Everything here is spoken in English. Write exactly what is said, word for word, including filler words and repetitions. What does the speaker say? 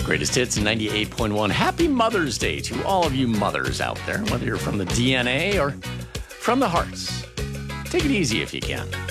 Greatest hits in ninety-eight point one. Happy Mother's Day to all of you mothers out there, whether you're from the D N A or from the hearts. Take it easy if you can.